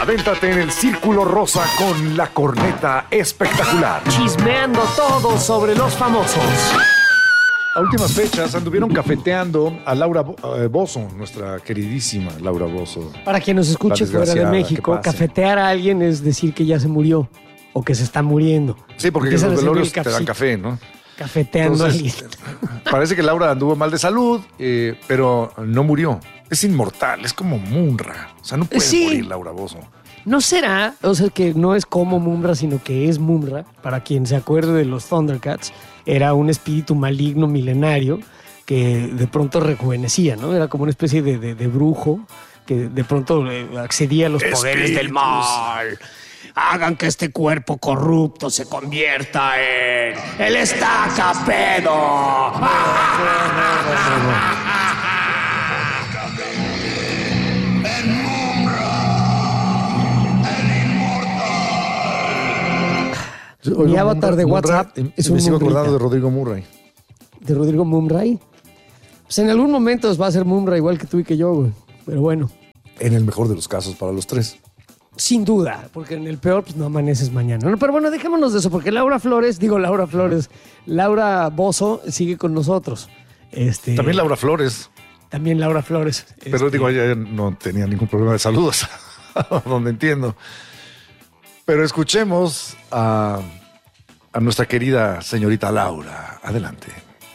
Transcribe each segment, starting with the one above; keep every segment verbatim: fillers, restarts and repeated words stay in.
Adéntrate en el Círculo Rosa con la corneta espectacular. Chismeando todo sobre los famosos. A últimas fechas anduvieron cafeteando a Laura eh, Bozzo, nuestra queridísima Laura Bozzo. Para quien nos escuche fuera de México, cafetear a alguien es decir que ya se murió o que se está muriendo. Sí, porque los velorios te dan café, ¿no? Cafeteando Entonces, a alguien. Parece que Laura anduvo mal de salud, eh, pero no murió. Es inmortal, es como Munra. O sea, no puede sí. morir Laura Bozzo. ¿No será? O sea, que no es como Munra, sino que es Munra. Para quien se acuerde de los Thundercats, era un espíritu maligno milenario que de pronto rejuvenecía, ¿no? Era como una especie de, de, de brujo que de pronto accedía a los Espíritus. poderes del mal. Hagan que este cuerpo corrupto se convierta en el estacapedo. Mi avatar de WhatsApp Murray, es un un Me sigo Mumbrita. acordando de Rodrigo Murray. ¿De Rodrigo Mumray? Pues en algún momento va a ser Mumray igual que tú y que yo, güey. Pero bueno. En el mejor de los casos para los tres. Sin duda, porque en el peor pues no amaneces mañana, ¿no? Pero bueno, dejémonos de eso, porque Laura Flores, digo Laura Flores, Laura Bozzo sigue con nosotros. Este, También Laura Flores. También Laura Flores. Pero este, digo, ella no tenía ningún problema de salud, donde entiendo. Pero escuchemos a, a nuestra querida señorita Laura. Adelante.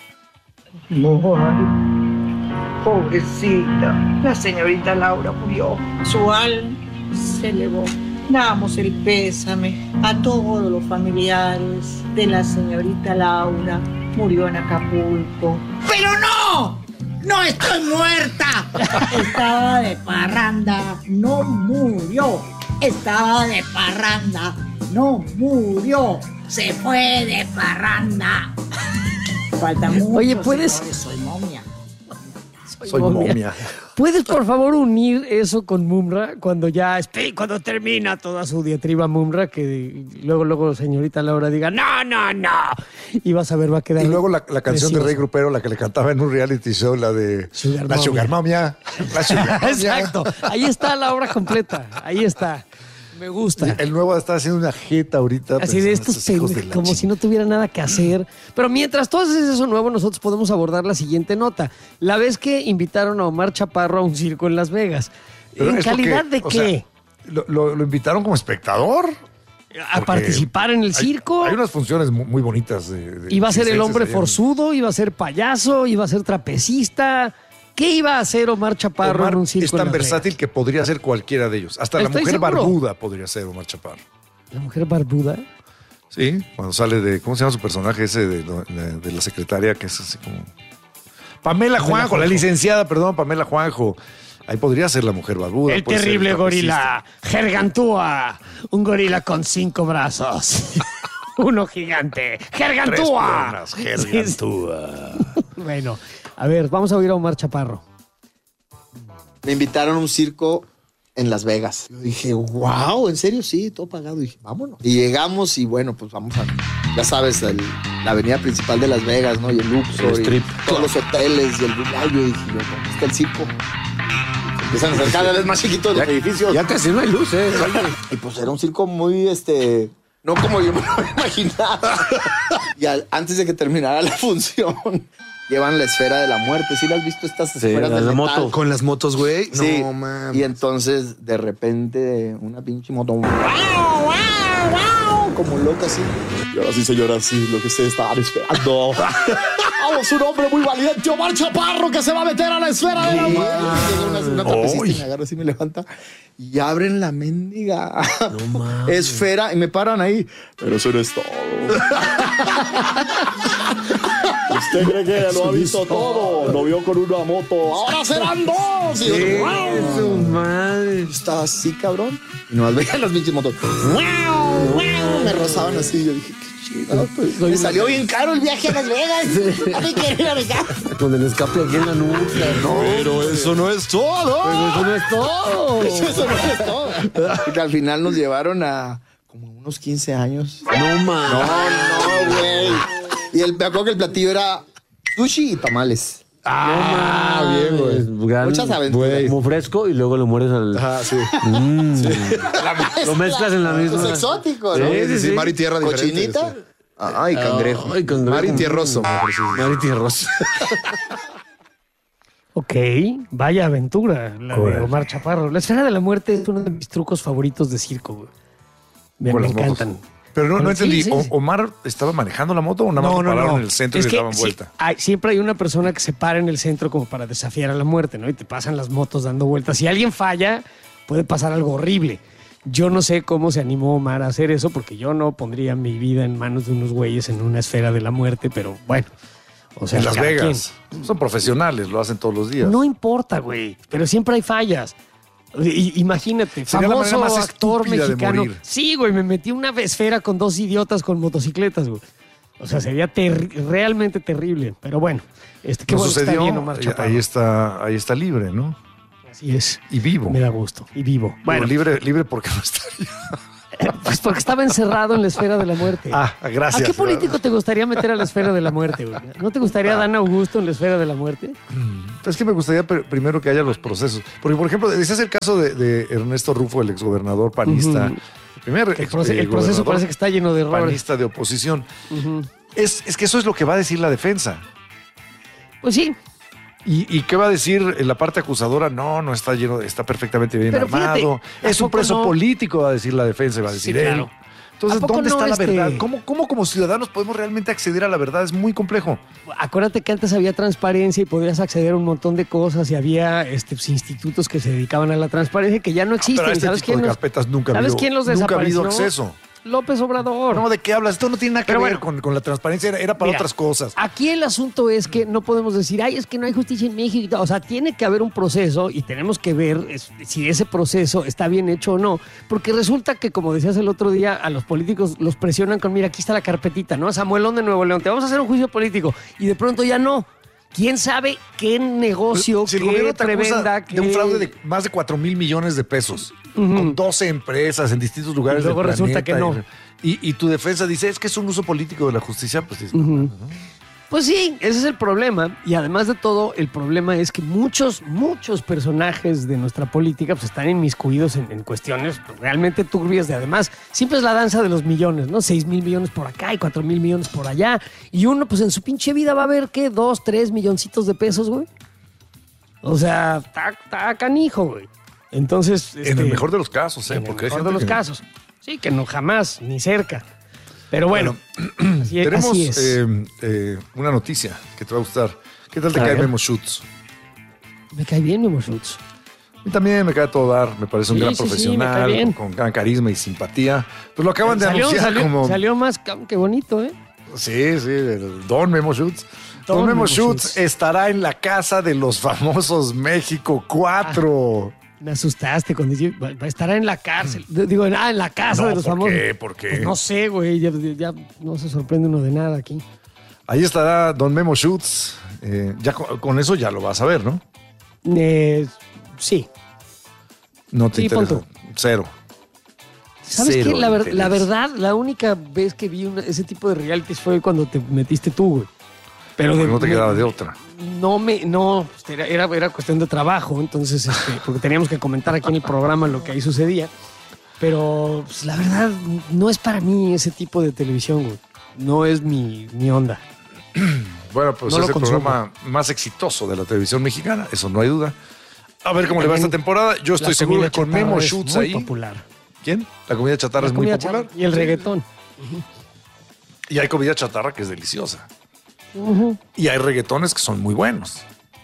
Ay, pobrecita, la señorita Laura murió. Su alma se elevó. Damos el pésame a todos los familiares de la señorita Laura. Murió en Acapulco. ¡Pero no! ¡No estoy muerta! Estaba de parranda, no murió. Estaba de parranda, no murió. Se fue de parranda. Falta mucho. Oye, ¿puedes? Señores, soy momia. Soy, Soy momia. momia. ¿Puedes, por favor, unir eso con Mumra cuando ya cuando termina toda su diatriba Mumra, que luego, luego, señorita Laura diga, no, no, no. Y vas a ver, va a quedar. Y luego la, la canción precioso. de Rey Grupero, la que le cantaba en un reality show, la de Sugar La Momia. Sugar Momia. La Sugar Momia. Exacto. Ahí está la obra completa. Ahí está. Me gusta. El nuevo está haciendo una jeta ahorita. Así de estos hijos pendejos, como si no tuviera nada que hacer. Pero mientras tú haces eso nuevo, nosotros podemos abordar la siguiente nota. La vez que invitaron a Omar Chaparro a un circo en Las Vegas. Pero ¿En es calidad porque, de o qué? sea, lo, lo- lo invitaron como espectador. ¿A Porque participar en el hay- circo? Hay, unas funciones mu- muy bonitas. De, de ¿Iba a ser el hombre circenses allá en- forzudo? ¿Iba a ser payaso? ¿Iba a ser trapecista? ¿Qué iba a hacer Omar Chaparro Omar en un circo es en tan Las versátil Vegas? que podría ser cualquiera de ellos. Hasta la Estoy mujer seguro. barbuda podría ser Omar Chaparro. ¿La mujer barbuda? Sí, cuando sale de. ¿Cómo se llama su personaje ese de, de- de la secretaria? Que es así como. Pamela Juanjo, la licenciada, perdón, Pamela Juanjo. Ahí podría ser la mujer barbuda. El puede ser terrible trapecista. gorila Gergantúa. Un gorila con cinco brazos. Uno gigante. Tres ¡Gergantúa! piernas, Gergantúa. Bueno, a ver, vamos a oír a Omar Chaparro. Me invitaron a un circo en Las Vegas. Yo dije, wow, ¿en serio? Sí, todo pagado. Y dije, vámonos. Y llegamos y bueno, pues vamos a, ya sabes, el- la avenida principal de Las Vegas, ¿no? Y el Luxor, El strip. y todos los hoteles y el Ay, yo dije, yo, ¿dónde está el circo? Empiezan a ser cada vez más chiquitos los edificios. Ya casi no hay luz, ¿eh? Y pues era un circo muy, este, no como yo me lo imaginaba. Y al- antes de que terminara la función, llevan la esfera de la muerte. ¿Sí la has visto estas esferas la de de metal? moto. Con las motos, güey. Sí. No, mames. Y entonces, de repente, una pinche moto. ¡Wow, wow, wow! Como loca así. Y ahora sí, señora, sí, lo que ustedes estaban esperando. Vamos, un hombre muy valiente, Omar Chaparro, que se va a meter a la esfera de la muerte. Y llega una, una trapecista y me agarra así, me levanta. Y abren la mendiga esfera y me paran ahí. Pero eso no es todo. ¿Usted cree que lo ha visto todo? Lo vio con una moto. ¡Ahora serán dos! Y yo, ¡wow! madre. Estaba así, cabrón. Y nomás veían las pinches motos. ¡Wow! ¡Wow! Me rozaban así. Yo dije, qué chido. Pues, me salió bien caro el viaje a Las Vegas. A mí quiero ir a mi casa. Con el escape aquí en la nuca. No, Pero eso no es todo. pero eso no es todo. Eso no es todo. Y que al final nos llevaron a como unos quince años. No, man. No, no, güey. Y el, me acuerdo que el platillo era sushi y tamales. Ah, bien, güey. Gran- Muchas aventuras. güey, como fresco y luego lo mueres al... Ajá, sí. Mm. Lo mezclas en la misma. Es exótico, ¿no? Sí, sí, sí. Mar y tierra diferentes. Cochinita. Ay, cangrejo. Ay, cangrejo. Mar y tierroso. Mar y tierroso. Ok, vaya aventura, la de Órale. Omar Chaparro. La esfera de la muerte es uno de mis trucos favoritos de circo, güey. Me, Con me las motos. encantan. Pero no, no Pero entendí. sí, sí, O- sí. ¿Omar estaba manejando la moto o nada más lo pararon en el centro Es y que le daban sí, vuelta? hay- siempre hay una persona que se para en el centro como para desafiar a la muerte, ¿no? Y te pasan las motos dando vueltas. Si alguien falla, puede pasar algo horrible. Yo no sé cómo se animó Omar a hacer eso, porque yo no pondría mi vida en manos de unos güeyes en una esfera de la muerte, pero bueno. O sea, En Las cada Vegas. Son profesionales, lo hacen todos los días. quien. No importa, güey, pero siempre hay fallas. I- imagínate, Sería la famoso manera más actor estúpida de mexicano. morir. Sí, güey, me metí una esfera con dos idiotas con motocicletas, güey. O sea, sería terri- realmente terrible. Pero bueno, este, qué No bueno que sucedió. está bien Omar Chaparro. Ahí está, ahí está libre, ¿no? Así es. Y vivo. Me da gusto. Y vivo. Bueno, Bueno, libre, libre porque no estaría. pues porque estaba encerrado en la esfera de la muerte. Ah, gracias. ¿A qué político te gustaría meter a la esfera de la muerte, güey? ¿No te gustaría Dan Augusto en la esfera de la muerte? Es que me gustaría pr- primero que haya los procesos. Porque, por ejemplo, ese es el caso de, de Ernesto Rufo, el exgobernador panista. Ujú. El primer El, ex- proce- eh, el proceso gobernador parece que está lleno de errores. panista de oposición. Ujú. Es, es que eso es lo que va a decir la defensa. Pues sí, ¿Y, y qué va a decir la parte acusadora? No, no está lleno, está perfectamente bien Pero fíjate, armado. ¿a Es un poco preso no? político, va a decir la defensa, va a Sí, decir él. claro. Entonces, ¿A poco ¿dónde no, está la este- verdad? ¿Cómo, ¿Cómo como ciudadanos podemos realmente acceder a la verdad? Es muy complejo. acuérdate que antes había transparencia y podías acceder a un montón de cosas y había este, pues, institutos que se dedicaban a la transparencia que ya no existen. Pero a este ¿Sabes tipo quién de los- carpetas nunca ha ¿Sabes habido, quién los nunca ha habido desapareció? acceso. López Obrador. No, ¿de qué hablas? Esto no tiene nada que Pero ver bueno. con, con la transparencia, era, era para Mira, otras cosas. Aquí el asunto es que no podemos decir, ay, es que no hay justicia en México. O sea, tiene que haber un proceso y tenemos que ver es- si ese proceso está bien hecho o no. Porque resulta que, como decías el otro día, a los políticos los presionan con, mira, aquí está la carpetita, ¿no? Samuelón de Nuevo León, te vamos a hacer un juicio político. Y de pronto ya no. ¿Quién sabe qué negocio, Si el qué gobierno te prebenda, acusa de un qué- fraude de más de cuatro mil millones de pesos, Ujú. con doce empresas en distintos lugares Y luego del resulta planeta, que no. Y, y tu defensa dice, es que es un uso político de la justicia, pues dices, Ujú. Pues sí, ese es el problema. Y además de todo, el problema es que muchos, muchos personajes de nuestra política pues, están inmiscuidos en, en cuestiones realmente turbias. De además, siempre es la danza de los millones, ¿no? Seis mil millones por acá y cuatro mil millones por allá. Y uno, pues en su pinche vida va a ver, ¿qué? Dos, tres milloncitos de pesos, güey. O sea, está está canijo, güey. Entonces. en este, el mejor de los casos, ¿eh? en el Porque hay mejor gente de los que- casos. Sí, que no jamás, ni cerca. Pero bueno, así, Tenemos así es. eh, eh, una noticia que te va a gustar. ¿Qué tal te A cae ver. Memo Schutz? Me cae bien, Memo Schutz. A mí también me cae a todo dar, me parece un Sí, gran sí, sí, me cae profesional, bien. con, con gran carisma y simpatía. Pues lo acaban de salió, anunciar salió, como... salió más cam- que bonito, ¿eh? Sí, sí, el Don Memo Schutz. Don, Don Memo Memo Schutz Schutz. estará en la casa de los famosos México cuatro. Me asustaste cuando dije, va va a estar en la cárcel. Digo, ah, en la casa No, de los ¿por famosos. qué? ¿Por qué? Pues no sé, güey. Ya, ya no se sorprende uno de nada aquí. Ahí estará Don Memo Schutz. Eh, ya con, con eso ya lo vas a ver, ¿no? Eh, sí. No te Sí, interesa. pon Cero. ¿Sabes Cero qué? La, ver- interés. la verdad, la única vez que vi una- ese tipo de realities fue cuando te metiste tú, güey. Pero de, Porque no te me- quedaba de otra. No me, no, pues, era, era, era cuestión de trabajo, entonces, este, porque teníamos que comentar aquí en el programa lo que ahí sucedía. Pero pues, la verdad, no es para mí ese tipo de televisión, güey. No es mi, mi onda. Bueno, pues No lo es el consumo. programa más exitoso de la televisión mexicana, eso no hay duda. A ver cómo le va esta También temporada. Yo estoy la seguro comida que con chatarra Memo es Schutz muy ahí. popular. ¿Quién? La comida chatarra La es muy comida popular. chatarra y el Sí. reggaetón. Y hay comida chatarra que es deliciosa. Ujú. Y hay reggaetones que son muy buenos.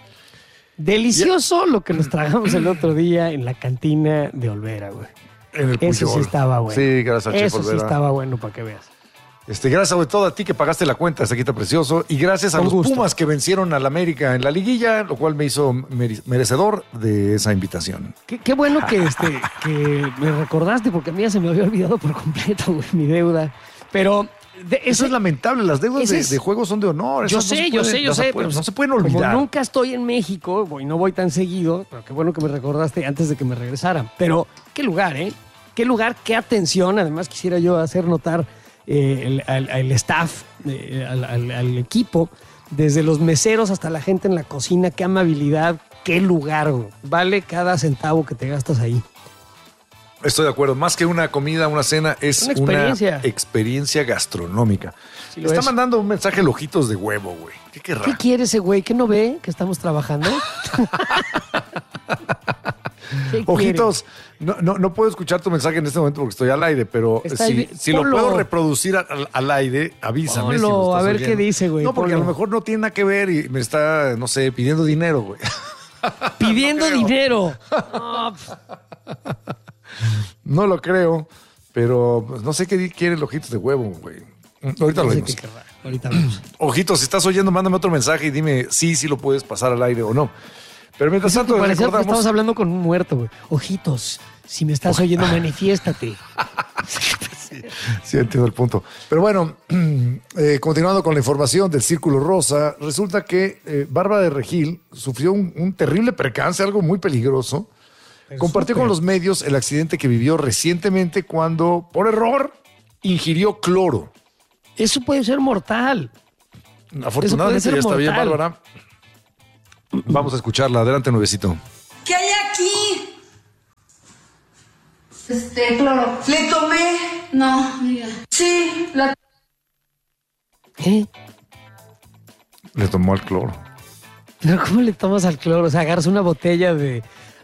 Delicioso lo que nos tragamos el otro día en la cantina de Olvera, güey. En el Eso sí Puyol. estaba bueno. Sí, gracias al Chef Eso sí Olvera. estaba bueno para que veas. Este, gracias sobre todo a ti que pagaste la cuenta, este quita precioso. Y gracias a Con los gusto. Pumas que vencieron al América en la liguilla, lo cual me hizo mere- merecedor de esa invitación. Qué, qué bueno que, este, que me recordaste, porque a mí ya se me había olvidado por completo, güey, mi deuda. Pero de- Eso ese- es lamentable, las deudas ese de, es- de juegos son de honor. Yo esas no sé, se yo pueden- sé, yo no se sé. pueden- pero no se pueden olvidar. Como nunca estoy en México, voy, no voy tan seguido, pero qué bueno que me recordaste antes de que me regresara. Pero qué lugar, ¿eh? Qué lugar, qué atención. Además, quisiera yo hacer notar eh, el, al, al staff, eh, al, al- al equipo Desde los meseros hasta la gente en la cocina, qué amabilidad, qué lugar, güey. Vale cada centavo que te gastas ahí. Estoy de acuerdo. Más que una comida, una cena, es Una experiencia. una experiencia gastronómica. Sí lo Está es. mandando un mensaje el ojitos de huevo, güey. ¿Qué querrá? ¿Qué quiere ese güey? ¿Qué no ve que estamos trabajando? ¿Qué Ojitos, no, no, no puedo escuchar tu mensaje en este momento porque estoy al aire, pero Está si, ahí, si lo ponlo. puedo reproducir al, al aire, avísame. si Ponlo, lo estás a ver oyendo. qué dice, güey, No, porque a ponlo. lo mejor no tiene nada que ver y me está, no sé, pidiendo dinero, güey. quiere? Pidiendo dinero. No, pues, No lo creo, pero pues, no sé qué di- quiere el ojitos de huevo, güey. Ahorita lo no sé vemos. qué querrá. Ahorita vemos. Ojitos, si estás oyendo, mándame otro mensaje y dime sí, sí lo puedes pasar al aire o no. Pero mientras Eso tanto, que parecía que recordamos... estamos hablando con un muerto, güey. Ojitos, si me estás oyendo, manifiéstate. Sí, entiendo el punto. Pero bueno, eh, continuando con la información del Círculo Rosa, resulta que eh, Bárbara de Regil sufrió un, un terrible percance, algo muy peligroso. Pero Compartió súper. con los medios el accidente que vivió recientemente cuando, por error, ingirió cloro. Eso puede ser mortal. Afortunadamente ser ya está bien, mortal. Bárbara. Vamos a escucharla. Adelante, nuevecito. ¿Qué hay aquí? Este, cloro. ¿Le tomé? No, diga. Sí. La... ¿Eh? Le tomó el cloro. Pero ¿cómo le tomas al cloro? O sea, agarras una botella de,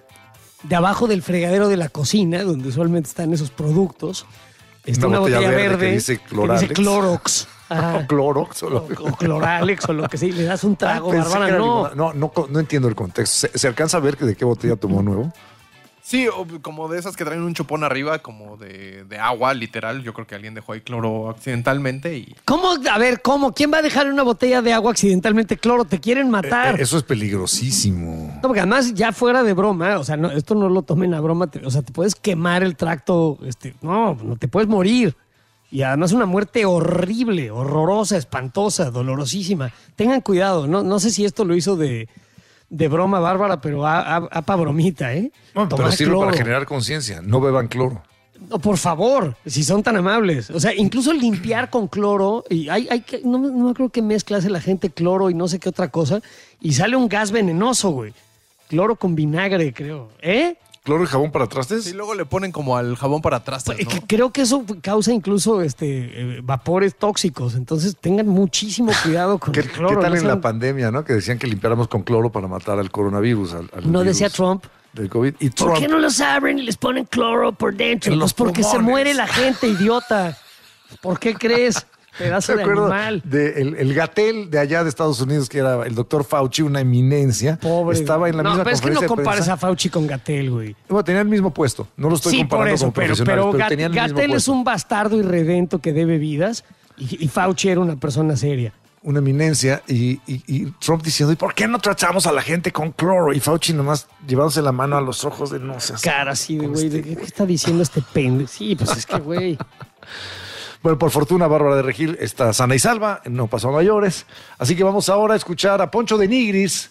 de abajo del fregadero de la cocina, donde usualmente están esos productos. Está Una una, botella botella, verde verde, que dice que Cloralex. dice Clorox. Ajá. O Clorox. O, O, lo- o Cloralex o lo que sea, y le das un trago, Ah, pensé Bárbara. que era No. limonada. no, no, no entiendo el contexto. ¿Se, se alcanza a ver que de qué botella tomó nuevo? Sí, o como de esas que traen un chupón arriba, como de, de agua, literal. Yo creo que alguien dejó ahí cloro accidentalmente y... ¿Cómo? A ver, ¿cómo? ¿Quién va a dejar una botella de agua accidentalmente cloro? Te quieren matar. Eh, eh, eso es peligrosísimo. No, porque además, ya fuera de broma, o sea, no, esto no lo tomen a broma, te- o sea, te puedes quemar el tracto, este, no, no te puedes morir. Y además una muerte horrible, horrorosa, espantosa, dolorosísima. Tengan cuidado, no, no sé si esto lo hizo de, de broma Bárbara, pero a, a, a pa' bromita, ¿eh? Bueno, pero Tomar sirve cloro. para generar conciencia. No beban cloro. No, por favor, si son tan amables. O sea, incluso limpiar con cloro, y hay, hay que, no, me- no me creo que mezcla hace la gente cloro y no sé qué otra cosa, y sale un gas venenoso, güey. Cloro con vinagre, creo. ¿Eh? ¿Cloro y jabón para trastes? Sí, luego le ponen como al jabón para trastes, Pues, ¿no? que- Creo que eso causa incluso este, eh, vapores tóxicos. Entonces tengan muchísimo cuidado con ¿Qué, el cloro. qué tal no en sean- la pandemia, no? Que decían que limpiáramos con cloro para matar al coronavirus. Al, al No virus decía Trump. Del COVID. Y ¿Por Trump, qué no los abren y les ponen cloro por dentro? En los Pues porque se pulmones. muere la gente, idiota. ¿Por qué crees? Pedazo ¿se de acuerda animal. de el, el Gatell de allá de Estados Unidos, que era el doctor Fauci, una eminencia? Pobre. Estaba en la no, misma pero es que no conferencia de compares prensa. a Fauci con Gatell, güey. Bueno, tenía el mismo puesto. No lo estoy Sí, por comparando eso, como pero, profesionales, pero pero, Gat- tenían el mismo Gatell es puesto. un bastardo irredento que debe vidas y, y Fauci era una persona seria. Una eminencia y, y- y Trump diciendo, ¿y por qué no tratamos a la gente con cloro? Y Fauci nomás llevándose la mano a los ojos de no seas... Cara así de, güey, ¿de ¿qué qué está diciendo este pende? Sí, pues es que, güey. Bueno, por fortuna, Bárbara de Regil está sana y salva, no pasó a mayores. Así que vamos ahora a escuchar a Poncho de Nigris,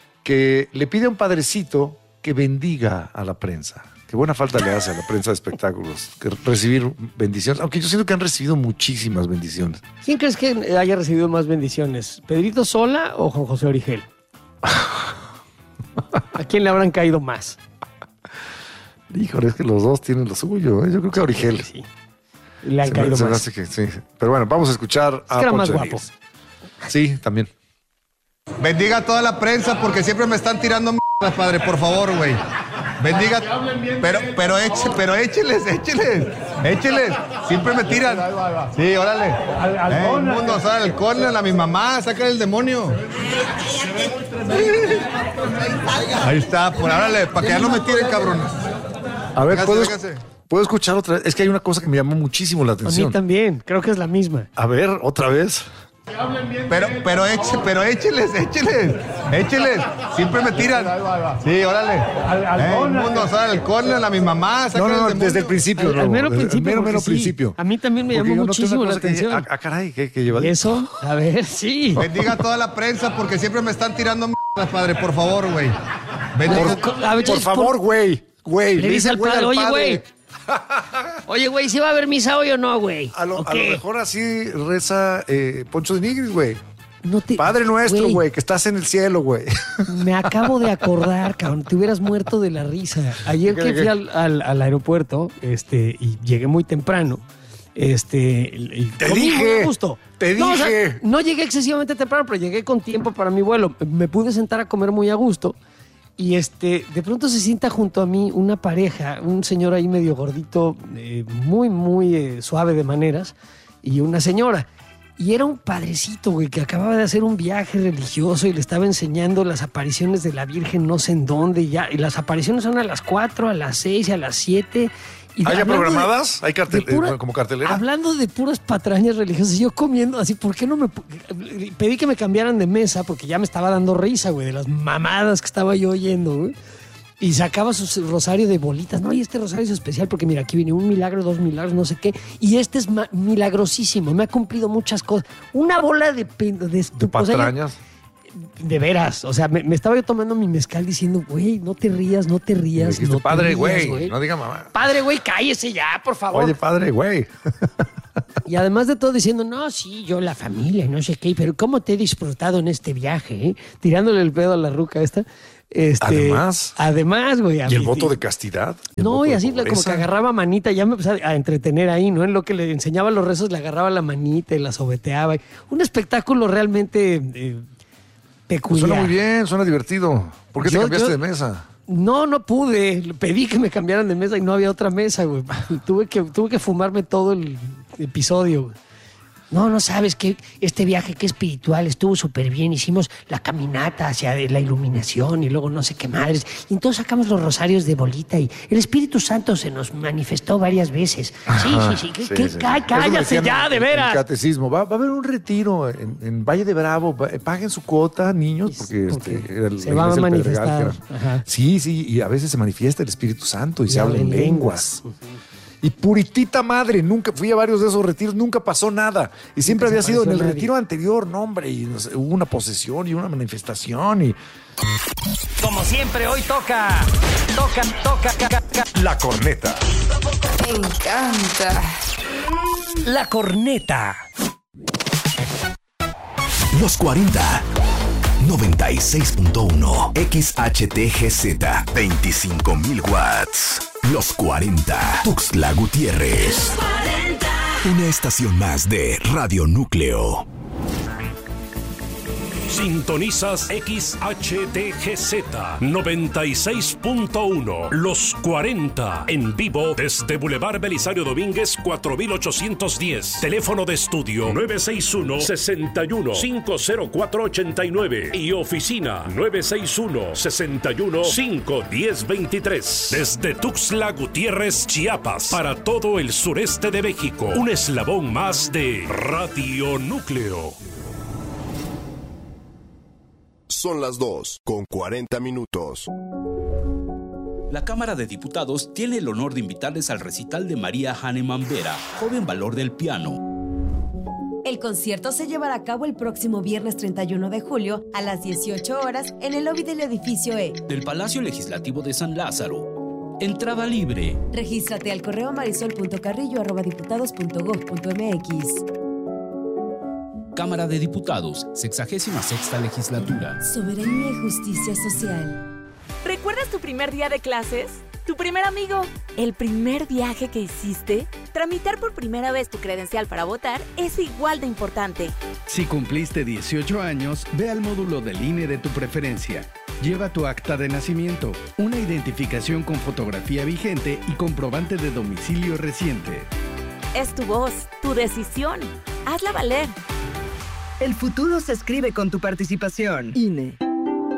que le pide a un padrecito que bendiga a la prensa. Qué buena falta le hace a la prensa de espectáculos que recibir bendiciones, aunque yo siento que han recibido muchísimas bendiciones. ¿Quién crees que haya recibido más bendiciones? ¿Pedrito Sola o Juan José Origel? ¿A quién le habrán caído más? Híjole, es que los dos tienen lo suyo, ¿eh? Yo creo que a Origel. Sí. Le han Se me- caído se me más. hace que sí. Pero bueno, vamos a escuchar Es a que era Poncho más de guapo. Nigris. Sí, también. Bendiga a toda la prensa porque siempre me están tirando mierda, padre, por favor, güey. Bendiga. Pero, pero, eche, pero écheles, écheles, écheles. Siempre me tiran. Sí, órale. Eh, mundo, sale al córner, a mi mamá, saca el demonio. Ahí está, por órale, para que ya no me tiren, cabrones. A ver, Véngase, ¿puedo, véngase. ¿puedo escuchar otra vez? Es que hay una cosa que me llamó muchísimo la A mí atención. también, creo que es la misma. A ver, otra vez. Pero, pero, eche, pero écheles, écheles, écheles. Siempre me tiran. Sí, órale. Eh, mundo, sale al córner, a mi mamá, saca No, el no, no, demonio. desde el principio. Al, no, al mero desde el principio. Mero, porque mero sí. principio. A mí también me Porque llamó yo noté una muchísimo la cosa que dije, atención. ah, ah, caray, ¿qué, qué lleva? Eso, a ver, sí. Bendiga a toda la prensa porque siempre me están tirando mierda, padre, por favor, güey. Bendiga. Por- a ver, Por es favor, güey. Güey. Le dice al padre, oye, güey. Oye, güey, ¿sí va a haber misa hoy o no, güey? A lo, ¿O a lo qué? mejor así reza eh, Poncho de Nigris, güey. No te, Padre nuestro, güey, que estás en el cielo, güey. Me acabo de acordar, cabrón. Te hubieras muerto de la risa. Ayer que fui al, al, al aeropuerto este, y llegué muy temprano. Este, y te dije. Justo. Te no, dije. O sea, no llegué excesivamente temprano, pero llegué con tiempo para mi vuelo. Me pude sentar a comer muy a gusto. Y este, de pronto se sienta junto a mí una pareja, un señor ahí medio gordito, eh, muy, muy eh, suave de maneras, y una señora. Y era un padrecito, güey, que acababa de hacer un viaje religioso y le estaba enseñando las apariciones de la Virgen no sé en dónde. Y, ya, y las apariciones son a las cuatro, a las seis, a las siete. Y ¿Hay ya programadas? ¿Hay cartel, pura, eh, como cartelera? Hablando de puras patrañas religiosas, yo comiendo así, ¿por qué no me...? Pedí que me cambiaran de mesa porque ya me estaba dando risa, güey, de las mamadas que estaba yo oyendo, güey. Y sacaba su rosario de bolitas. No, y este rosario es especial porque, mira, aquí viene un milagro, dos milagros, no sé qué. Y este es milagrosísimo. Me ha cumplido muchas cosas. Una bola de... De, de, ¿De patrañas? O sea, de veras. O sea, me, me estaba yo tomando mi mezcal diciendo, güey, no te rías, no te rías. Dijiste, no padre, güey. güey. No diga mamá. Padre, güey, cállese ya, por favor. Oye, padre, güey. Y además de todo diciendo, no, sí, yo, la familia, no sé qué, pero cómo te he disfrutado en este viaje, ¿eh? Tirándole el pedo a la ruca esta. Este, además. Además, güey. ¿Y el voto de castidad? No, y así como que agarraba manita, ya me empezó a entretener ahí, ¿no? En lo que le enseñaba los rezos, le agarraba la manita y la sobeteaba. Un espectáculo realmente eh, peculiar. Suena muy bien, suena divertido. ¿Por qué yo, te cambiaste yo, de mesa? No, no pude. Pedí que me cambiaran de mesa y no había otra mesa, güey. tuve, que, tuve que fumarme todo el episodio, güey. No, no sabes que este viaje que espiritual estuvo súper bien. Hicimos la caminata hacia la iluminación y luego no sé qué madres. Y entonces sacamos los rosarios de bolita y el Espíritu Santo se nos manifestó varias veces. Sí, Ajá, sí, sí. sí, ¿Qué, sí. Cá, cállate ya, en, de veras. En catecismo. Va, va a haber un retiro en, en Valle de Bravo. Paguen su cuota, niños, porque, porque este, era el, se va a manifestar. Era, sí, sí, y a veces se manifiesta el Espíritu Santo y, y se habla en lenguas. lenguas. Uh-huh. Y puritita madre, nunca fui a varios de esos retiros, nunca pasó nada. Y siempre nunca había sido en el nadie. retiro anterior, no, hombre, y no sé, hubo una posesión y una manifestación. Y... Como siempre, hoy toca, toca, toca, ca, ca, La corneta. Me encanta. La corneta. Los cuarenta. noventa y seis punto uno. X H T G Z. veinticinco mil watts. Los cuarenta. Tuxtla Gutiérrez. Una estación más de Radio Núcleo. Sintonizas X H T G Z noventa y seis punto uno. Los cuarenta. En vivo desde Boulevard Belisario Domínguez cuatro mil ochocientos diez. Teléfono de estudio nueve seis uno, seis uno, cinco cero cuatro, ocho nueve. Y oficina nueve seis uno, seis uno, cinco uno cero, dos tres. Desde Tuxtla Gutiérrez, Chiapas. Para todo el sureste de México. Un eslabón más de Radio Núcleo. Son las dos con cuarenta minutos. La Cámara de Diputados tiene el honor de invitarles al recital de María Hahnemann Vera, joven valor del piano. El concierto se llevará a cabo el próximo viernes treinta y uno de julio a las dieciocho horas en el lobby del edificio E del Palacio Legislativo de San Lázaro. Entrada libre. Regístrate al correo marisol punto carrillo arroba diputados punto gob punto mx. Cámara de Diputados, sexagésima sexta legislatura. Soberanía y justicia social. ¿Recuerdas tu primer día de clases? ¿Tu primer amigo? ¿El primer viaje que hiciste? Tramitar por primera vez tu credencial para votar es igual de importante. Si cumpliste dieciocho años, ve al módulo del I N E de tu preferencia. Lleva tu acta de nacimiento, una identificación con fotografía vigente y comprobante de domicilio reciente. Es tu voz, tu decisión. Hazla valer. El futuro se escribe con tu participación. I N E.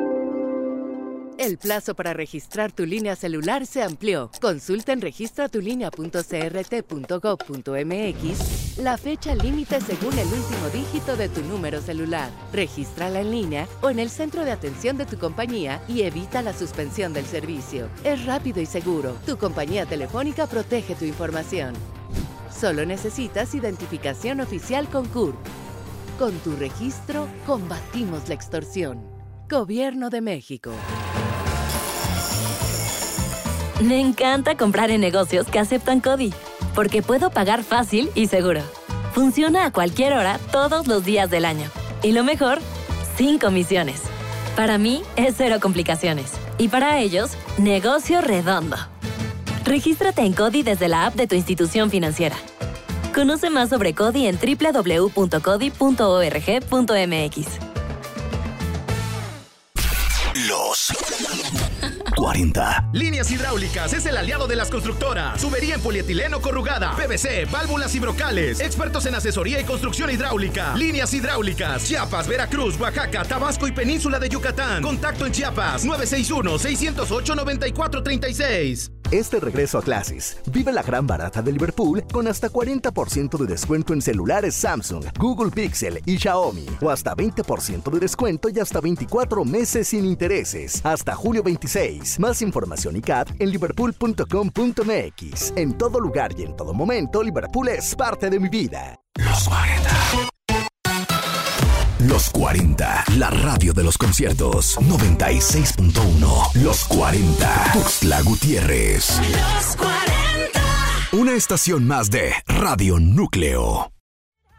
El plazo para registrar tu línea celular se amplió. Consulta en registra tu línea punto c r t punto gob punto m x la fecha límite según el último dígito de tu número celular. Regístrala en línea o en el centro de atención de tu compañía y evita la suspensión del servicio. Es rápido y seguro. Tu compañía telefónica protege tu información. Solo necesitas identificación oficial con C U R P. Con tu registro, combatimos la extorsión. Gobierno de México. Me encanta comprar en negocios que aceptan CODI, porque puedo pagar fácil y seguro. Funciona a cualquier hora, todos los días del año. Y lo mejor, sin comisiones. Para mí es cero complicaciones. Y para ellos, negocio redondo. Regístrate en CODI desde la app de tu institución financiera. Conoce más sobre CODI en doble u doble u doble u punto codi punto org punto m x. Los cuarenta. Líneas Hidráulicas es el aliado de las constructoras. Tubería en polietileno corrugada, P V C, válvulas y brocales. Expertos en asesoría y construcción hidráulica. Líneas Hidráulicas, Chiapas, Veracruz, Oaxaca, Tabasco y Península de Yucatán. Contacto en Chiapas, nueve seis uno, seis cero ocho, nueve cuatro tres seis. Este regreso a clases, vive la gran barata de Liverpool con hasta cuarenta por ciento de descuento en celulares Samsung, Google Pixel y Xiaomi. O hasta veinte por ciento de descuento y hasta veinticuatro meses sin intereses. Hasta julio veintiséis. Más información y C A T en liverpool punto com punto m x. En todo lugar y en todo momento, Liverpool es parte de mi vida. Los cuarenta. Los cuarenta, la radio de los conciertos. noventa y seis punto uno. Los cuarenta. Tuxtla Gutiérrez. Los cuarenta. Una estación más de Radio Núcleo.